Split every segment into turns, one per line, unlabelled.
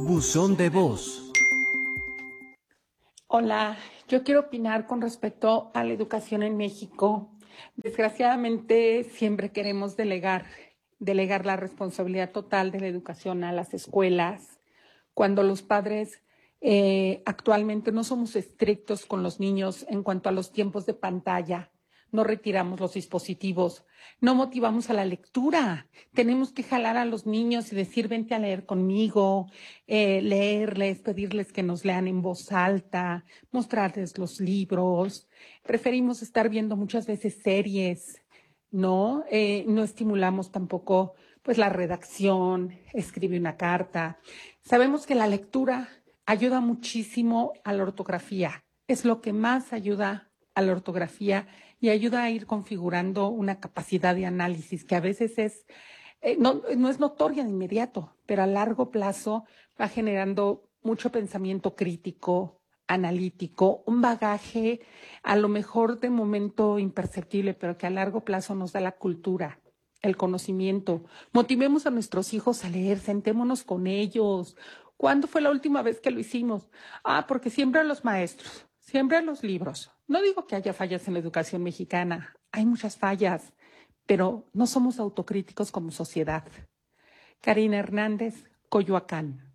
Buzón de voz.
Hola, yo quiero opinar con respecto a la educación en México. Desgraciadamente siempre queremos delegar la responsabilidad total de la educación a las escuelas, cuando los padres actualmente no somos estrictos con los niños en cuanto a los tiempos de pantalla. No retiramos los dispositivos, no motivamos a la lectura. Tenemos que jalar a los niños y decir, vente a leer conmigo, leerles, pedirles que nos lean en voz alta, mostrarles los libros. Preferimos estar viendo muchas veces series, ¿no? No estimulamos tampoco pues la redacción, escribir una carta. Sabemos que la lectura ayuda muchísimo a la ortografía. Es lo que más ayuda a la ortografía y ayuda a ir configurando una capacidad de análisis que a veces no es notoria de inmediato, pero a largo plazo va generando mucho pensamiento crítico, analítico, un bagaje a lo mejor de momento imperceptible, pero que a largo plazo nos da la cultura, el conocimiento. Motivemos a nuestros hijos a leer, sentémonos con ellos. ¿Cuándo fue la última vez que lo hicimos? Porque siempre a los maestros, siempre a los libros. No digo que haya fallas en la educación mexicana, hay muchas fallas, pero no somos autocríticos como sociedad. Karina Hernández, Coyoacán.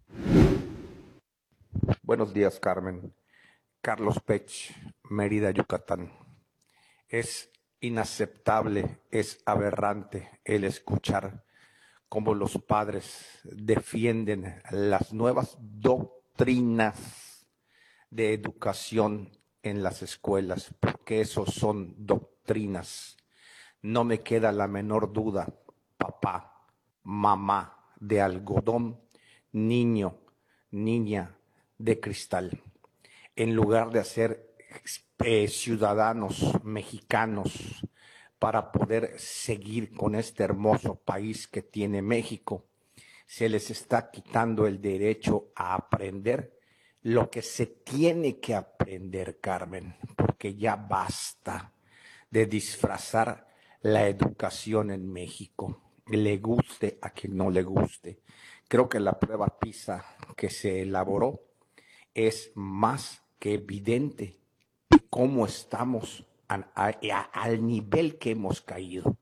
Buenos días, Carmen. Carlos Pech, Mérida, Yucatán. Es inaceptable, es aberrante el escuchar cómo los padres defienden las nuevas doctrinas de educación en las escuelas, porque esos son doctrinas. No me queda la menor duda, papá, mamá de algodón, niño, niña de cristal. En lugar de hacer ciudadanos mexicanos para poder seguir con este hermoso país que tiene México, se les está quitando el derecho a aprender lo que se tiene que aprender, Carmen, porque ya basta de disfrazar la educación en México, le guste a quien no le guste. Creo que la prueba PISA que se elaboró es más que evidente cómo estamos al nivel que hemos caído.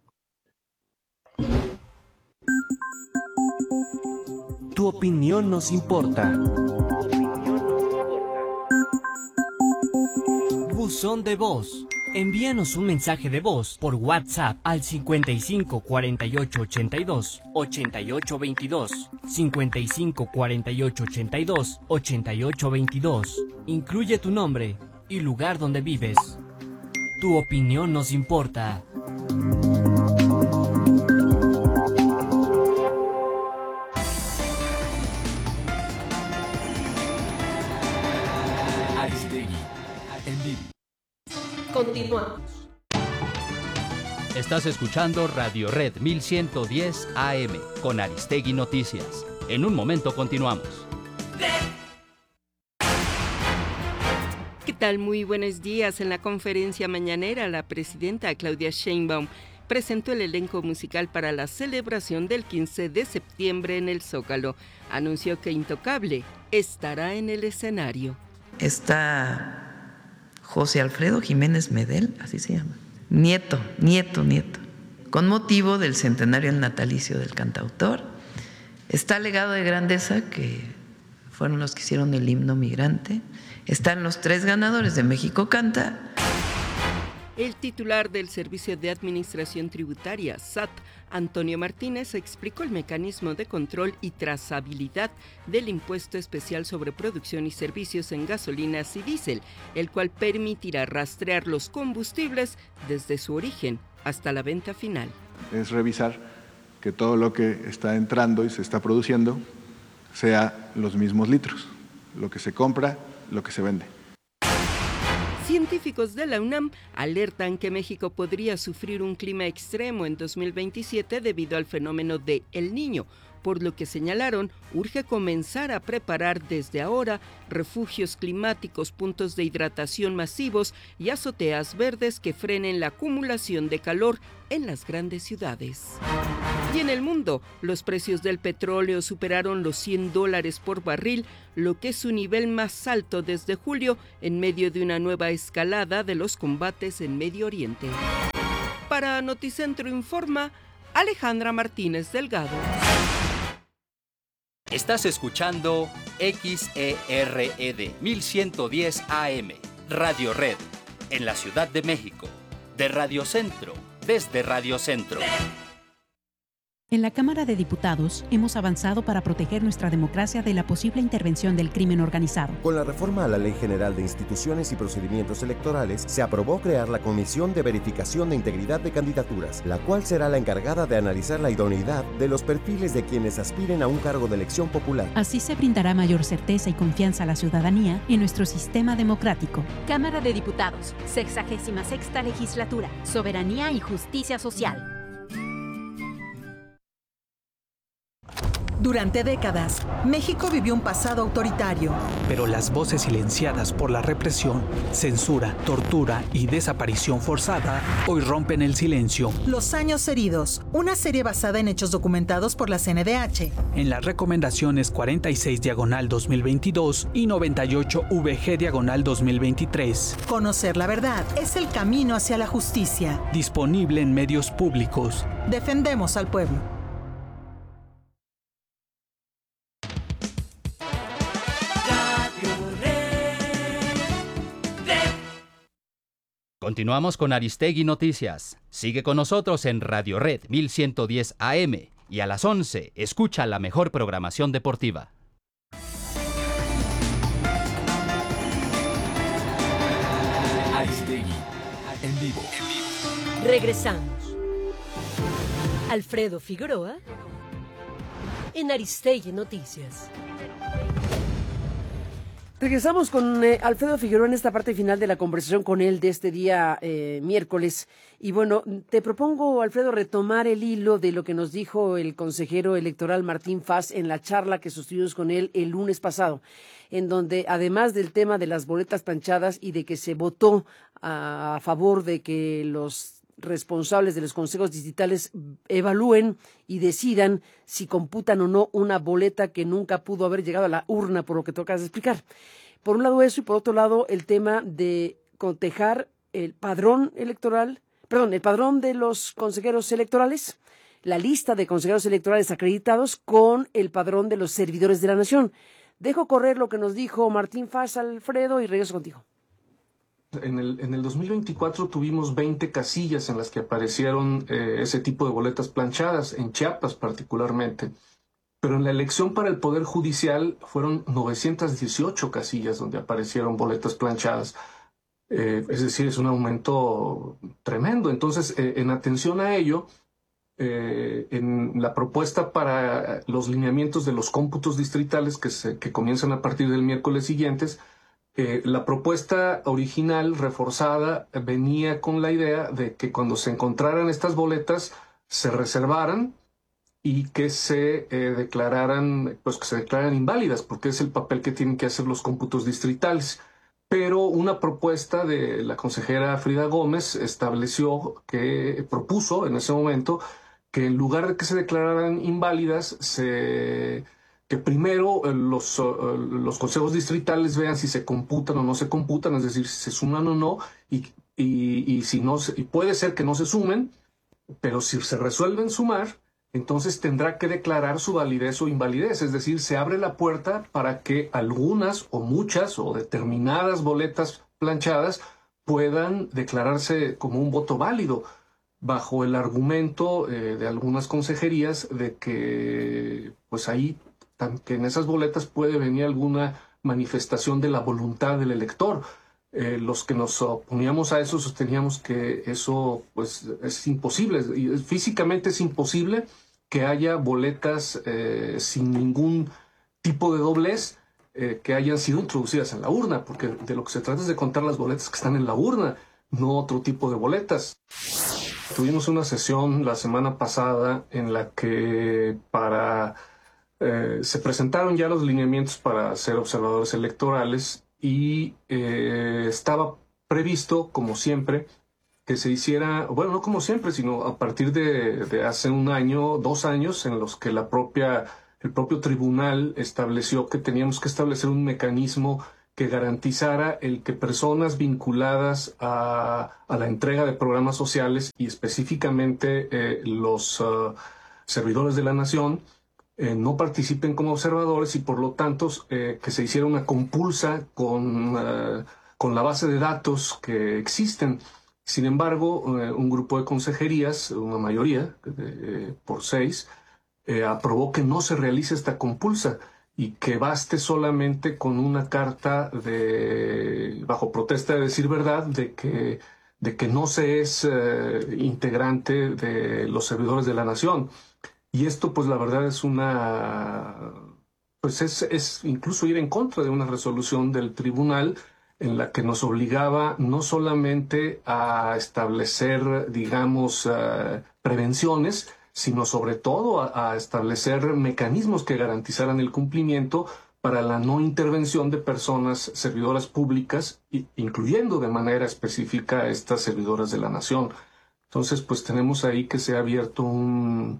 Tu opinión nos importa. Buzón de voz. Envíanos un mensaje de voz por WhatsApp al 55 48 82 88 22, 55 48 82 88 22. Incluye tu nombre y lugar donde vives. Tu opinión nos importa.
Aristegui, en vivo.
Continuamos.
Estás escuchando Radio Red 1110 AM con Aristegui Noticias. En un momento continuamos.
¿Qué tal? Muy buenos días. En la conferencia mañanera, la presidenta Claudia Sheinbaum presentó el elenco musical para la celebración del 15 de septiembre en el Zócalo. Anunció que Intocable estará en el escenario.
Está José Alfredo Jiménez Medel, así se llama, nieto, con motivo del centenario natalicio del cantautor. Está Legado de Grandeza, que fueron los que hicieron el himno migrante. Están los 3 ganadores de México Canta.
El titular del Servicio de Administración Tributaria, SAT, Antonio Martínez, explicó el mecanismo de control y trazabilidad del impuesto especial sobre producción y servicios en gasolinas y diésel, el cual permitirá rastrear los combustibles desde su origen hasta la venta final.
Es revisar que todo lo que está entrando y se está produciendo sea los mismos litros, lo que se compra, lo que se vende.
Científicos de la UNAM alertan que México podría sufrir un clima extremo en 2027 debido al fenómeno de El Niño, por lo que señalaron urge comenzar a preparar desde ahora refugios climáticos, puntos de hidratación masivos y azoteas verdes que frenen la acumulación de calor en las grandes ciudades. Y en el mundo, los precios del petróleo superaron los $100 por barril, lo que es su nivel más alto desde julio, en medio de una nueva escalada de los combates en Medio Oriente. Para Noticentro Informa, Alejandra Martínez Delgado.
Estás escuchando XERED 1110 AM, Radio Red, en la Ciudad de México, de Radio Centro, desde Radio Centro.
En la Cámara de Diputados hemos avanzado para proteger nuestra democracia de la posible intervención del crimen organizado.
Con la reforma a la Ley General de Instituciones y Procedimientos Electorales, se aprobó crear la Comisión de Verificación de Integridad de Candidaturas, la cual será la encargada de analizar la idoneidad de los perfiles de quienes aspiren a un cargo de elección popular.
Así se brindará mayor certeza y confianza a la ciudadanía en nuestro sistema democrático.
Cámara de Diputados, 66ª Legislatura, Soberanía y Justicia Social.
Durante décadas, México vivió un pasado autoritario.
Pero las voces silenciadas por la represión, censura, tortura y desaparición forzada hoy rompen el silencio.
Los años heridos, una serie basada en hechos documentados por la CNDH.
En las recomendaciones 46/2022 y 98-VG/2023.
Conocer la verdad es el camino hacia la justicia.
Disponible en medios públicos.
Defendemos al pueblo.
Continuamos con Aristegui Noticias. Sigue con nosotros en Radio Red 1110 AM y a las 11 escucha la mejor programación deportiva.
Aristegui, en vivo.
Regresamos. Alfredo Figueroa en Aristegui Noticias.
Regresamos con Alfredo Figueroa en esta parte final de la conversación con él de este día miércoles. Y bueno, te propongo, Alfredo, retomar el hilo de lo que nos dijo el consejero electoral Martín Faz en la charla que sostuvimos con él el lunes pasado, en donde además del tema de las boletas planchadas y de que se votó a favor de que los responsables de los consejos distritales evalúen y decidan si computan o no una boleta que nunca pudo haber llegado a la urna, por lo que tú acabas de explicar. Por un lado eso, y por otro lado el tema de cotejar el padrón electoral, el padrón de los consejeros electorales, la lista de consejeros electorales acreditados con el padrón de los servidores de la nación. Dejo correr lo que nos dijo Martín Faz, Alfredo, y regreso contigo.
En el 2024 tuvimos 20 casillas en las que aparecieron ese tipo de boletas planchadas, en Chiapas particularmente. Pero en la elección para el Poder Judicial fueron 918 casillas donde aparecieron boletas planchadas. Es decir, es un aumento tremendo. Entonces, en atención a ello, en la propuesta para los lineamientos de los cómputos distritales que comienzan a partir del miércoles siguientes, la propuesta original reforzada venía con la idea de que cuando se encontraran estas boletas se reservaran y que se declararan inválidas, porque es el papel que tienen que hacer los cómputos distritales. Pero una propuesta de la consejera Frida Gómez propuso en ese momento que en lugar de que se declararan inválidas, que primero los consejos distritales vean si se computan o no se computan, es decir, si se suman o no, y si no, y puede ser que no se sumen, pero si se resuelven sumar, entonces tendrá que declarar su validez o invalidez, es decir, se abre la puerta para que algunas o muchas o determinadas boletas planchadas puedan declararse como un voto válido, bajo el argumento de algunas consejerías de que pues ahí que en esas boletas puede venir alguna manifestación de la voluntad del elector. Los que nos oponíamos a eso sosteníamos que eso pues es imposible, físicamente es imposible que haya boletas sin ningún tipo de doblez que hayan sido introducidas en la urna, porque de lo que se trata es de contar las boletas que están en la urna, no otro tipo de boletas. Tuvimos una sesión la semana pasada en la que se presentaron ya los lineamientos para ser observadores electorales y estaba previsto, como siempre, que se hiciera, bueno, no como siempre, sino a partir de hace 1 año, 2 años, en los que el propio tribunal estableció que teníamos que establecer un mecanismo que garantizara el que personas vinculadas a la entrega de programas sociales y específicamente los servidores de la nación no participen como observadores y por lo tanto que se hiciera una compulsa con la base de datos que existen. Sin embargo, un grupo de consejerías, una mayoría, por 6, aprobó que no se realice esta compulsa y que baste solamente con una carta bajo protesta de decir verdad de que no se es integrante de los servidores de la nación. Y esto, pues la verdad es incluso ir en contra de una resolución del tribunal en la que nos obligaba no solamente a establecer, digamos, prevenciones, sino sobre todo a establecer mecanismos que garantizaran el cumplimiento para la no intervención de personas servidoras públicas, incluyendo de manera específica a estas servidoras de la nación. Entonces, pues tenemos ahí que se ha abierto un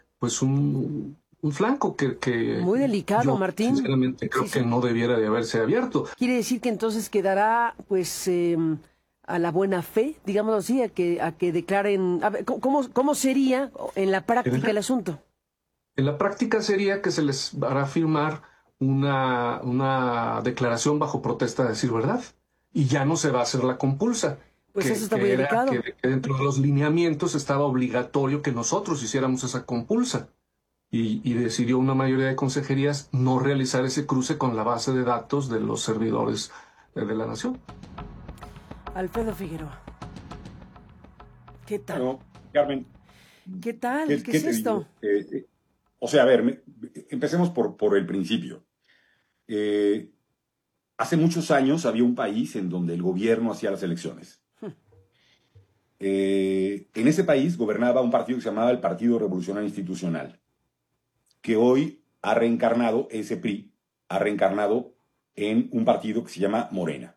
flanco que
muy delicado,
yo,
Martín.
Sinceramente creo que no debiera de haberse abierto.
Quiere decir que entonces quedará, pues, a la buena fe, digamos así, a que declaren. A ver, ¿cómo sería en la práctica el asunto?
En la práctica sería que se les hará firmar una declaración bajo protesta de decir verdad y ya no se va a hacer la compulsa.
Pues eso está muy delicado.
Que dentro de los lineamientos estaba obligatorio que nosotros hiciéramos esa compulsa. Y decidió una mayoría de consejerías no realizar ese cruce con la base de datos de los servidores de la nación.
Alfredo Figueroa. ¿Qué tal?
Bueno, Carmen.
¿Qué tal? ¿Qué es esto?
O sea, a ver, empecemos por el principio. Hace muchos años había un país en donde el gobierno hacía las elecciones. En ese país gobernaba un partido que se llamaba el Partido Revolucionario Institucional, que hoy ha reencarnado, ese PRI, ha reencarnado en un partido que se llama Morena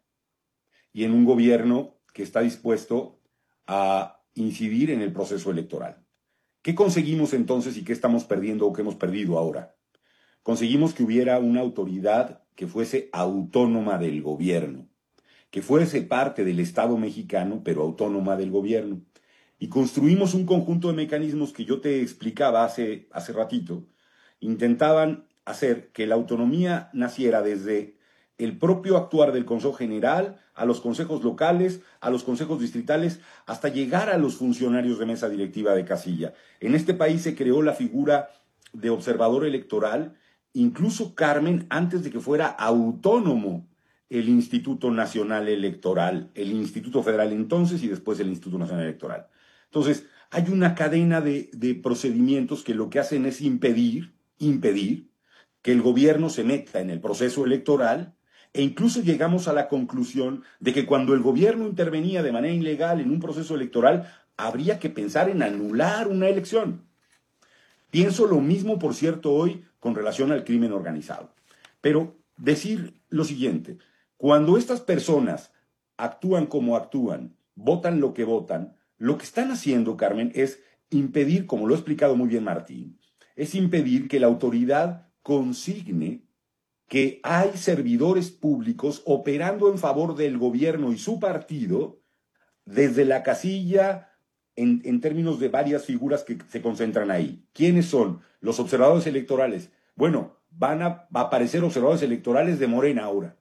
y en un gobierno que está dispuesto a incidir en el proceso electoral. ¿Qué conseguimos entonces y qué estamos perdiendo o qué hemos perdido ahora? Conseguimos que hubiera una autoridad que fuese autónoma del gobierno, que fuese parte del Estado mexicano, pero autónoma del gobierno. Y construimos un conjunto de mecanismos que yo te explicaba hace ratito. Intentaban hacer que la autonomía naciera desde el propio actuar del Consejo General, a los consejos locales, a los consejos distritales, hasta llegar a los funcionarios de mesa directiva de casilla. En este país se creó la figura de observador electoral, incluso, Carmen, antes de que fuera autónomo el Instituto Nacional Electoral, el Instituto Federal entonces y después el Instituto Nacional Electoral. Entonces, hay una cadena de procedimientos que lo que hacen es impedir que el gobierno se meta en el proceso electoral, e incluso llegamos a la conclusión de que cuando el gobierno intervenía de manera ilegal en un proceso electoral, habría que pensar en anular una elección. Pienso lo mismo, por cierto, hoy con relación al crimen organizado. Pero decir lo siguiente, cuando estas personas actúan como actúan, votan lo que votan, lo que están haciendo, Carmen, es impedir, como lo ha explicado muy bien Martín, es impedir que la autoridad consigne que hay servidores públicos operando en favor del gobierno y su partido desde la casilla en términos de varias figuras que se concentran ahí. ¿Quiénes son? Los observadores electorales. Bueno, van a aparecer observadores electorales de Morena ahora.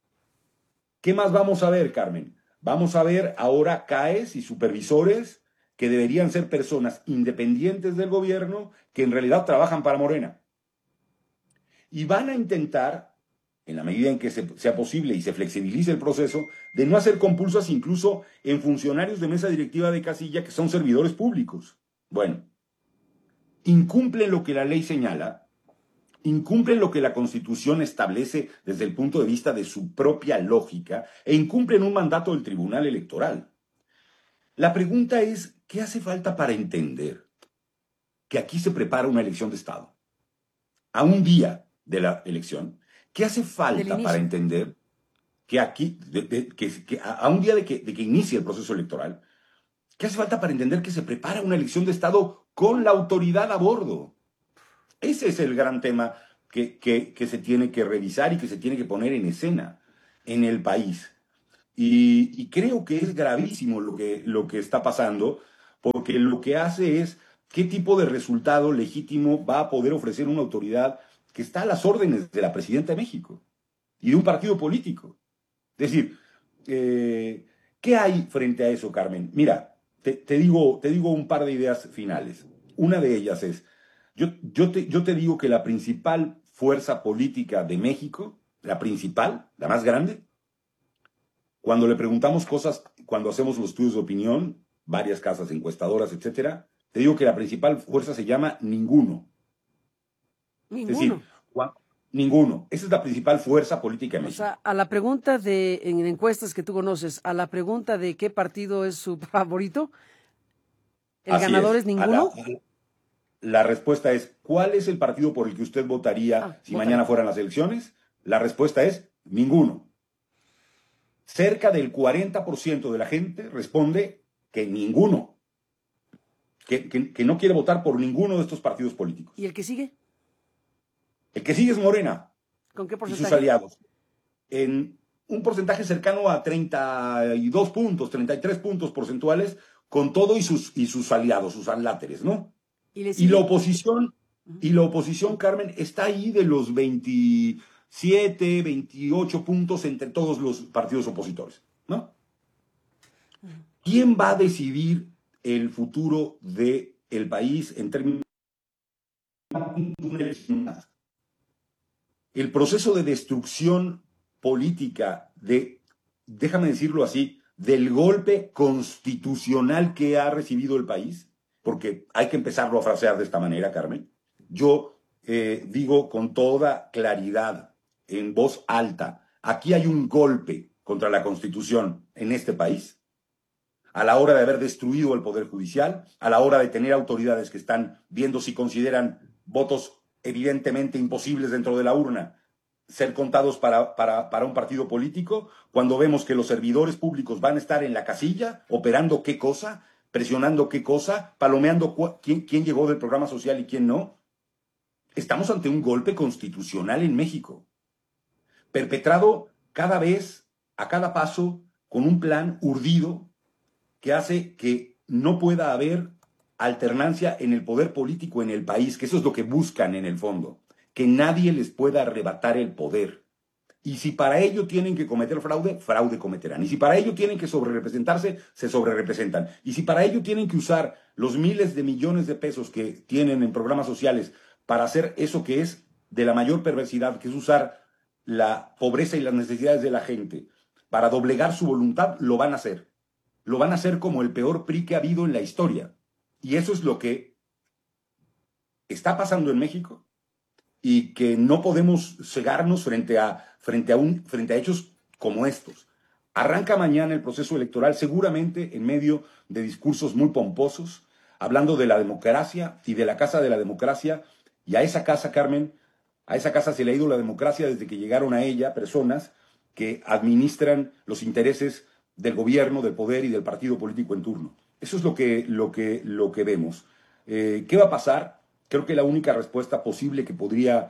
¿Qué más vamos a ver, Carmen? Vamos a ver ahora CAEs y supervisores que deberían ser personas independientes del gobierno que en realidad trabajan para Morena. Y van a intentar, en la medida en que sea posible y se flexibilice el proceso, de no hacer compulsas incluso en funcionarios de mesa directiva de casilla que son servidores públicos. Bueno, incumplen lo que la ley señala, incumplen lo que la Constitución establece desde el punto de vista de su propia lógica e incumplen un mandato del Tribunal Electoral. La pregunta es, ¿qué hace falta para entender que aquí se prepara una elección de Estado? A un día de la elección, ¿qué hace falta para entender que aquí, a un día de que inicie el proceso electoral, ¿Qué hace falta para entender que se prepara una elección de Estado con la autoridad a bordo? Ese es el gran tema que se tiene que revisar y que se tiene que poner en escena en el país. Y creo que es gravísimo lo que está pasando, porque lo que hace es qué tipo de resultado legítimo va a poder ofrecer una autoridad que está a las órdenes de la presidenta de México y de un partido político. Es decir, ¿qué hay frente a eso, Carmen? Mira, te digo un par de ideas finales. Una de ellas es, yo te digo que la principal fuerza política de México, la principal, la más grande, cuando le preguntamos cosas, cuando hacemos los estudios de opinión, varias casas encuestadoras, etcétera, te digo que la principal fuerza se llama ninguno.
Ninguno.
Es decir, ninguno. Esa es la principal fuerza política en México.
O sea, a la pregunta en encuestas que tú conoces, a la pregunta de qué partido es su favorito, ¿el ganador es ninguno?
La respuesta es, ¿cuál es el partido por el que usted votaría si mañana fueran las elecciones? La respuesta es, ninguno. Cerca del 40% de la gente responde que ninguno. Que no quiere votar por ninguno de estos partidos políticos.
¿Y el que sigue?
El que sigue es Morena.
¿Con qué
Y
porcentaje?
sus aliados. En un porcentaje cercano a 32 puntos, 33 puntos porcentuales, con todo y sus aliados, sus aláteres, ¿no? Y la oposición, Carmen, está ahí de los 27, 28 puntos entre todos los partidos opositores, ¿no? ¿Quién va a decidir el futuro del país en términos de el proceso de destrucción política déjame decirlo así, del golpe constitucional que ha recibido el país? Porque hay que empezarlo a frasear de esta manera, Carmen. Yo digo con toda claridad, en voz alta, aquí hay un golpe contra la Constitución en este país, a la hora de haber destruido el Poder Judicial, a la hora de tener autoridades que están viendo si consideran votos evidentemente imposibles dentro de la urna ser contados para un partido político, cuando vemos que los servidores públicos van a estar en la casilla, operando qué cosa, presionando qué cosa, palomeando quién llegó del programa social y quién no. Estamos ante un golpe constitucional en México, perpetrado cada vez, a cada paso, con un plan urdido que hace que no pueda haber alternancia en el poder político en el país, que eso es lo que buscan en el fondo, que nadie les pueda arrebatar el poder. Y si para ello tienen que cometer fraude, fraude cometerán. Y si para ello tienen que sobrerepresentarse, se sobrerepresentan. Y si para ello tienen que usar los miles de millones de pesos que tienen en programas sociales para hacer eso que es de la mayor perversidad, que es usar la pobreza y las necesidades de la gente para doblegar su voluntad, lo van a hacer. Lo van a hacer como el peor PRI que ha habido en la historia. Y eso es lo que está pasando en México y que no podemos cegarnos frente a hechos como estos. Arranca mañana el proceso electoral, seguramente en medio de discursos muy pomposos, hablando de la democracia y de la casa de la democracia. Y a esa casa, Carmen, a esa casa se le ha ido la democracia desde que llegaron a ella personas que administran los intereses del gobierno, del poder y del partido político en turno. Eso es lo que vemos. ¿Qué va a pasar? Creo que la única respuesta posible que podría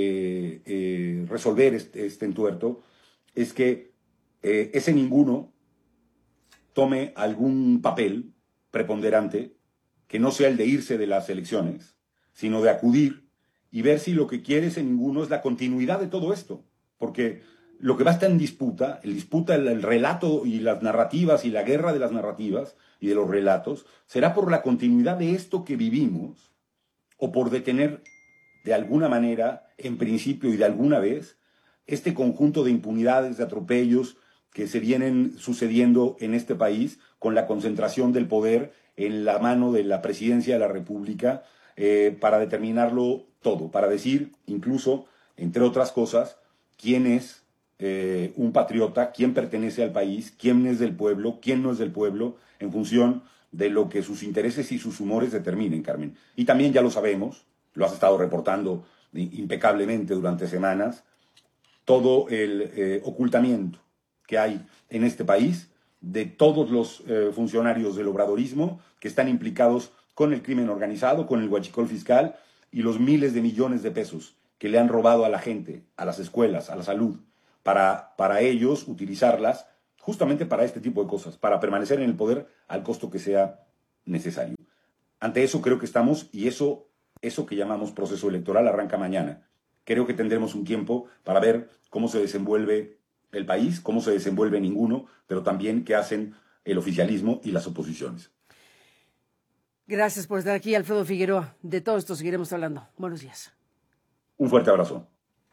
resolver este entuerto es que ese ninguno tome algún papel preponderante que no sea el de irse de las elecciones, sino de acudir y ver si lo que quiere ese ninguno es la continuidad de todo esto. Porque lo que va a estar en disputa, el relato y las narrativas y la guerra de las narrativas y de los relatos, será por la continuidad de esto que vivimos o por detener de alguna manera, en principio y de alguna vez, este conjunto de impunidades, de atropellos que se vienen sucediendo en este país con la concentración del poder en la mano de la presidencia de la República para determinarlo todo, para decir incluso, entre otras cosas, quién es un patriota, quién pertenece al país, quién es del pueblo, quién no es del pueblo, en función de lo que sus intereses y sus humores determinen, Carmen. Y también ya lo sabemos, lo has estado reportando impecablemente durante semanas, todo el ocultamiento que hay en este país de todos los funcionarios del obradorismo que están implicados con el crimen organizado, con el huachicol fiscal y los miles de millones de pesos que le han robado a la gente, a las escuelas, a la salud, para ellos utilizarlas justamente para este tipo de cosas, para permanecer en el poder al costo que sea necesario. Ante eso creo que estamos, y eso que llamamos proceso electoral arranca mañana. Creo que tendremos un tiempo para ver cómo se desenvuelve el país, cómo se desenvuelve ninguno, pero también qué hacen el oficialismo y las oposiciones.
Gracias por estar aquí, Alfredo Figueroa. De todo esto seguiremos hablando. Buenos días.
Un fuerte abrazo.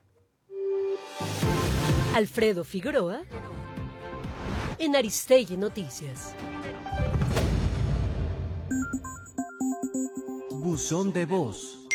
Alfredo Figueroa en Aristegui Noticias.
Buzón de voz.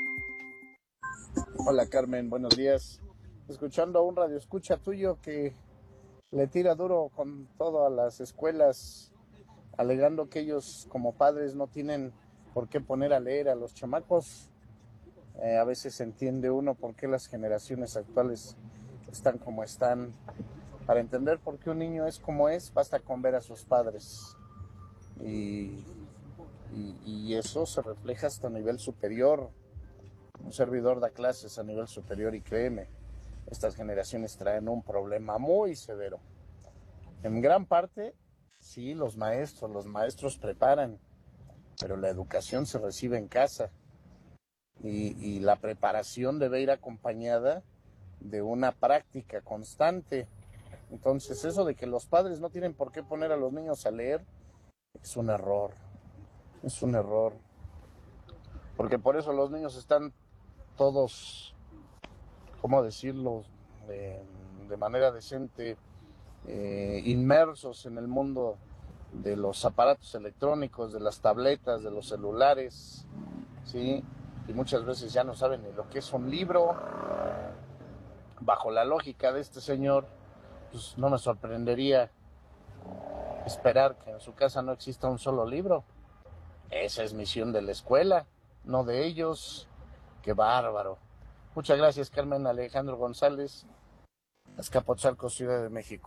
Hola Carmen, buenos días. Escuchando a un radioescucha tuyo que le tira duro con todo a las escuelas, alegando que ellos como padres no tienen por qué poner a leer a los chamacos. A veces entiende uno por qué las generaciones actuales están como están. Para entender por qué un niño es como es, basta con ver a sus padres. Y eso se refleja hasta a nivel superior. Un servidor da clases a nivel superior y créeme, estas generaciones traen un problema muy severo. En gran parte, sí, los maestros preparan, pero la educación se recibe en casa y la preparación debe ir acompañada de una práctica constante. Entonces, eso de que los padres no tienen por qué poner a los niños a leer es un error. Es un error. Porque por eso los niños están todos, ¿cómo decirlo?, de manera decente, inmersos en el mundo de los aparatos electrónicos, de las tabletas, de los celulares, ¿sí? Y muchas veces ya no saben ni lo que es un libro. Bajo la lógica de este señor, pues no me sorprendería esperar que en su casa no exista un solo libro. Esa es misión de la escuela, no de ellos. ¡Qué bárbaro! Muchas gracias, Carmen. Alejandro González, Azcapotzalco, Ciudad de México.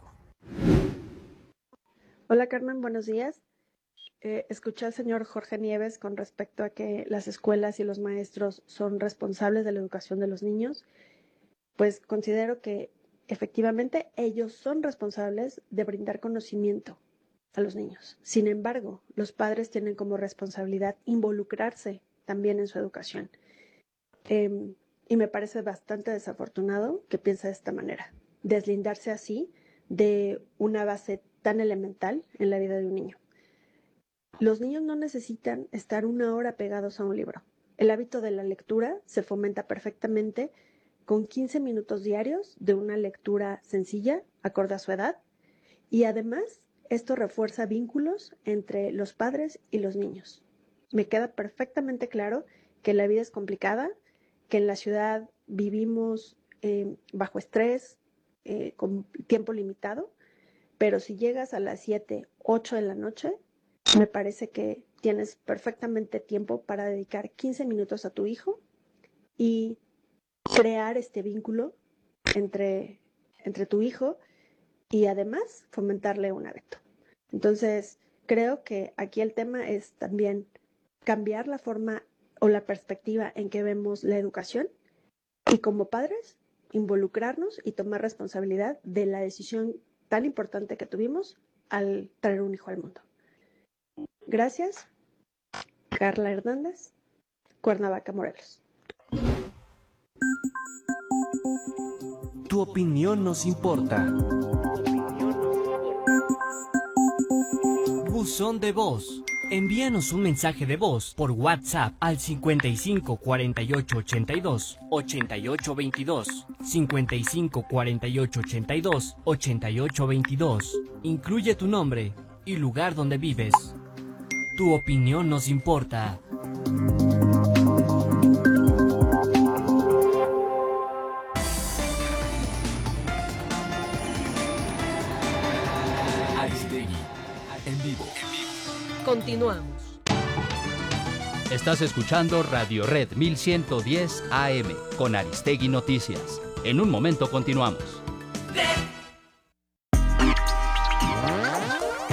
Hola, Carmen, buenos días. Escuché al señor Jorge Nieves con respecto a que las escuelas y los maestros son responsables de la educación de los niños. Pues considero que efectivamente ellos son responsables de brindar conocimiento a los niños. Sin embargo, los padres tienen como responsabilidad involucrarse también en su educación. Y me parece bastante desafortunado que piense de esta manera, deslindarse así de una base tan elemental en la vida de un niño. Los niños no necesitan estar 1 hora pegados a un libro. El hábito de la lectura se fomenta perfectamente con 15 minutos diarios de una lectura sencilla, acorde a su edad, y además esto refuerza vínculos entre los padres y los niños. Me queda perfectamente claro que la vida es complicada, que en la ciudad vivimos bajo estrés, con tiempo limitado, pero si llegas a las 7, 8 de la noche, me parece que tienes perfectamente tiempo para dedicar 15 minutos a tu hijo y crear este vínculo entre tu hijo y además fomentarle un hábito. Entonces, creo que aquí el tema es también cambiar la forma o la perspectiva en que vemos la educación y como padres involucrarnos y tomar responsabilidad de la decisión tan importante que tuvimos al traer un hijo al mundo. Gracias. Carla Hernández, Cuernavaca, Morelos.
Tu opinión nos importa. Buzón de voz. Envíanos un mensaje de voz por WhatsApp al 55 48 82 88 22, 55 48 82 88 22. Incluye tu nombre y lugar donde vives. Tu opinión nos importa.
Aristegui, en vivo.
Continuamos.
Estás escuchando Radio Red 1110 AM con Aristegui Noticias. En un momento continuamos.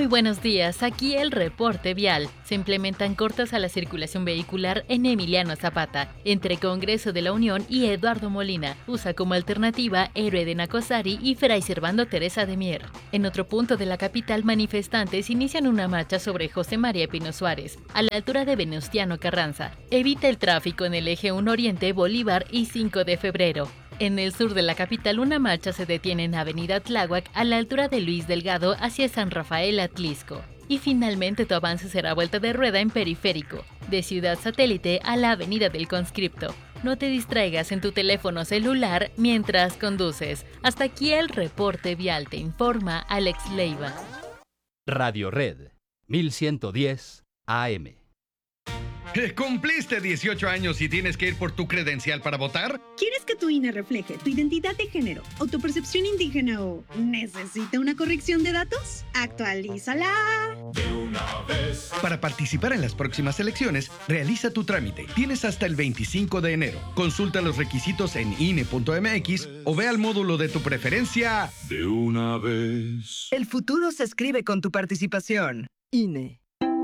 Muy buenos días, aquí el reporte vial. Se implementan cortes a la circulación vehicular en Emiliano Zapata, entre Congreso de la Unión y Eduardo Molina. Usa como alternativa Héroe de Nacosari y Fray Servando Teresa de Mier. En otro punto de la capital, manifestantes inician una marcha sobre José María Pino Suárez, a la altura de Venustiano Carranza. Evita el tráfico en el eje 1 Oriente, Bolívar y 5 de febrero. En el sur de la capital, una marcha se detiene en Avenida Tláhuac a la altura de Luis Delgado hacia San Rafael Atlisco. Y finalmente tu avance será vuelta de rueda en Periférico, de Ciudad Satélite a la Avenida del Conscripto. No te distraigas en tu teléfono celular mientras conduces. Hasta aquí el reporte vial, te informa Alex Leiva.
Radio Red, 1110 AM.
¿Cumpliste 18 años y tienes que ir por tu credencial para votar?
¿Quieres que tu INE refleje tu identidad de género, autopercepción indígena o necesita una corrección de datos? ¡Actualízala!
De una vez. Para participar en las próximas elecciones, realiza tu trámite. Tienes hasta el 25 de enero. Consulta los requisitos en INE.mx o ve al módulo de tu preferencia. De una vez.
El futuro se escribe con tu participación. INE.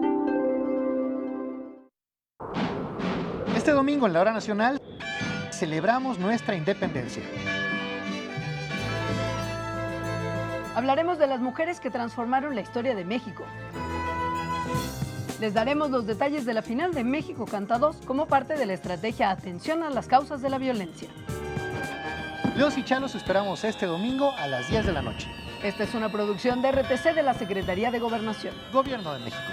Este domingo en la Hora Nacional celebramos nuestra independencia.
Hablaremos de las mujeres que transformaron la historia de México. Les daremos los detalles de la final de México Canta 2 como parte de la estrategia Atención a las causas de la violencia.
Los y Chalos esperamos este domingo a las 10 de la noche.
Esta es una producción de RTC de la Secretaría de Gobernación.
Gobierno de México.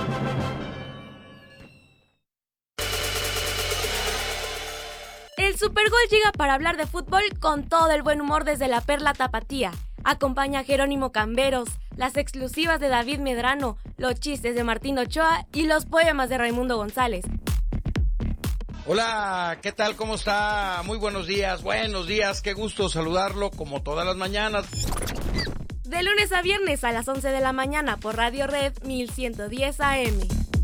El Supergol llega para hablar de fútbol con todo el buen humor desde la Perla Tapatía. Acompaña a Jerónimo Camberos, las exclusivas de David Medrano, los chistes de Martín Ochoa y los poemas de Raimundo González.
Hola, ¿qué tal? ¿Cómo está? Muy buenos días, qué gusto saludarlo como todas las mañanas.
De lunes a viernes a las 11 de la mañana por Radio Red 1110 AM.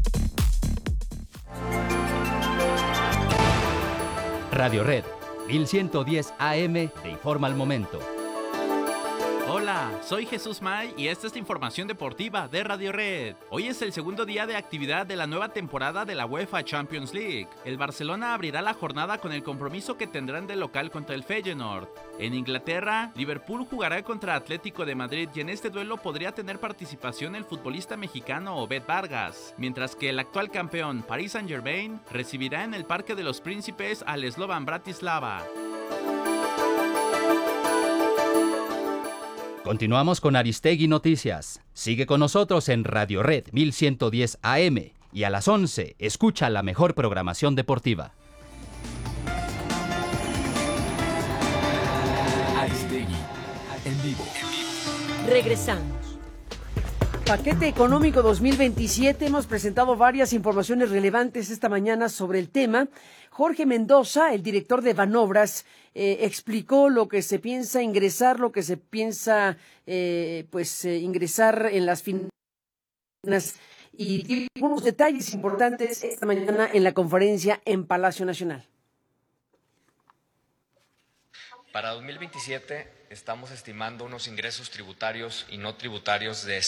Radio Red, 1110 AM, te informa al momento.
Hola, soy Jesús May y esta es la información deportiva de Radio Red. Hoy es el segundo día de actividad de la nueva temporada de la UEFA Champions League. El Barcelona abrirá la jornada con el compromiso que tendrán de local contra el Feyenoord. En Inglaterra, Liverpool jugará contra Atlético de Madrid y en este duelo podría tener participación el futbolista mexicano Obed Vargas, mientras que el actual campeón Paris Saint-Germain recibirá en el Parque de los Príncipes al Slovan Bratislava.
Continuamos con Aristegui Noticias. Sigue con nosotros en Radio Red 1110 AM y a las 11 escucha la mejor programación deportiva.
Aristegui, en vivo.
Regresamos. Paquete económico 2027. Hemos presentado varias informaciones relevantes esta mañana sobre el tema. Jorge Mendoza, el director de Banobras, explicó lo que se piensa ingresar, lo que se piensa ingresar en las finanzas y tiene algunos detalles importantes esta mañana en la conferencia en Palacio Nacional.
Para 2027 estamos estimando unos ingresos tributarios y no tributarios de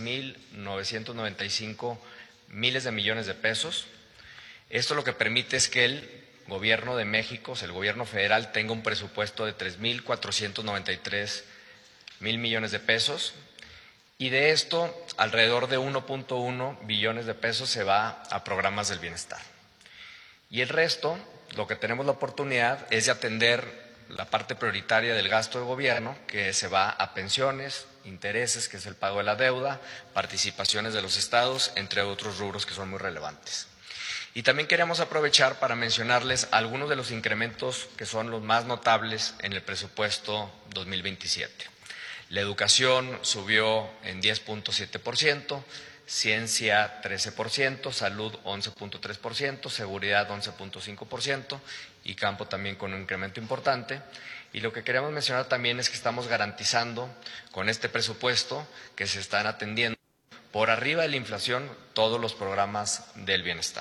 6.995 miles de millones de pesos. Esto lo que permite es que el Gobierno de México, o sea, el Gobierno federal, tenga un presupuesto de 3.493 mil millones de pesos y de esto alrededor de 1.1 billones de pesos se va a programas del bienestar. Y el resto, lo que tenemos la oportunidad es de atender la parte prioritaria del gasto de gobierno, que se va a pensiones, intereses, que es el pago de la deuda, participaciones de los estados, entre otros rubros que son muy relevantes. Y también queremos aprovechar para mencionarles algunos de los incrementos que son los más notables en el presupuesto 2027. La educación subió en 10.7%, ciencia 13%, salud 11.3%, seguridad 11.5% y campo también con un incremento importante. Y lo que queremos mencionar también es que estamos garantizando con este presupuesto que se están atendiendo por arriba de la inflación todos los programas del bienestar.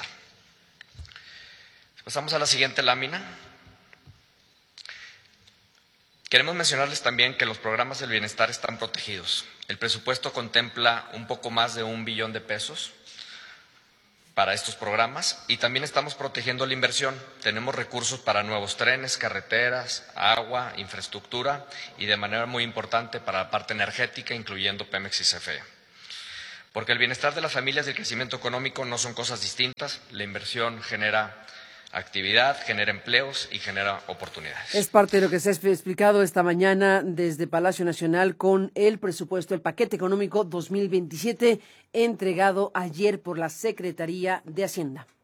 Pasamos a la siguiente lámina. Queremos mencionarles también que los programas del bienestar están protegidos. El presupuesto contempla un poco más de 1 billón de pesos para estos programas y también estamos protegiendo la inversión. Tenemos recursos para nuevos trenes, carreteras, agua, infraestructura y de manera muy importante para la parte energética, incluyendo Pemex y CFE. Porque el bienestar de las familias y el crecimiento económico no son cosas distintas. La inversión genera actividad, genera empleos y genera oportunidades.
Es parte de lo que se ha explicado esta mañana desde Palacio Nacional con el presupuesto, el paquete económico 2027, entregado ayer por la Secretaría de Hacienda.